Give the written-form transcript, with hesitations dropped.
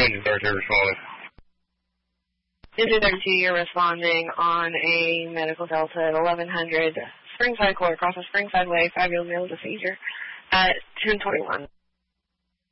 Engine 32 responding. Engine 32, you're responding on a medical Delta at 1100 Springside Court, across the Springside Way, 5-year-old male with a seizure at 10:21.